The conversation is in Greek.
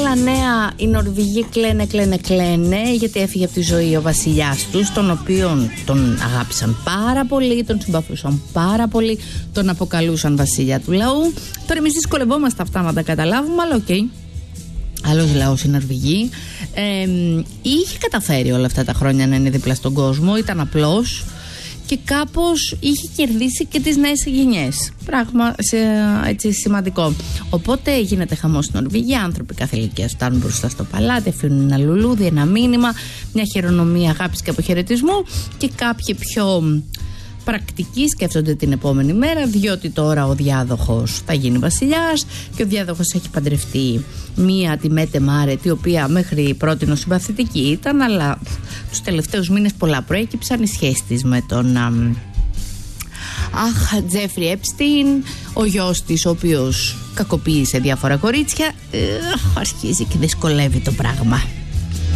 άλλα νέα, οι Νορβηγοί κλαίνε γιατί έφυγε από τη ζωή ο βασιλιάς τους, τον οποίον τον αγάπησαν πάρα πολύ, τον συμπαθούσαν πάρα πολύ, τον αποκαλούσαν βασιλιά του λαού. Τώρα εμείς δυσκολευόμαστε αυτά να τα καταλάβουμε, αλλά οκ. Άλλος λαός η Νορβηγή. Είχε καταφέρει όλα αυτά τα χρόνια να είναι δίπλα στον κόσμο, ήταν απλός και κάπως είχε κερδίσει και τις νέες γενιές. Πράγμα έτσι σημαντικό. Οπότε γίνεται χαμός στην Νορβηγία. Άνθρωποι κάθε ηλικίας φτάνουν μπροστά στο παλάτι, αφήνουν ένα λουλούδι, ένα μήνυμα, μια χειρονομία αγάπης και αποχαιρετισμού, και κάποιοι πιο πρακτικοί σκέφτονται την επόμενη μέρα, διότι τώρα ο διάδοχος θα γίνει βασιλιάς και ο διάδοχος έχει παντρευτεί μία, τη Μέτε Μάρετ, η οποία μέχρι πρότινος συμπαθητική ήταν, αλλά τους τελευταίους μήνες πολλά προέκυψαν. Η σχέση της με τον Τζέφρι Έπστιν, ο γιος της, ο οποίος κακοποίησε διάφορα κορίτσια. Αρχίζει και δυσκολεύει το πράγμα.